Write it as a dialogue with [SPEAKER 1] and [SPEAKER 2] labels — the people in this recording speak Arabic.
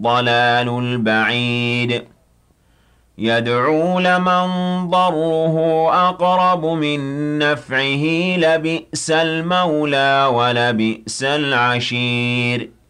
[SPEAKER 1] الضلال البعيد يدعو لمن ضره أقرب من نفعه لبئس المولى ولبئس العشير